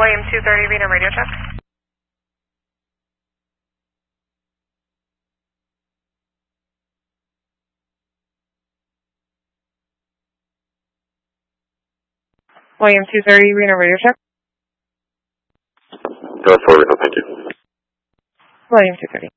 William 230, Reno radio check. William 230, Reno radio check. Go for Reno, thank you. William 230.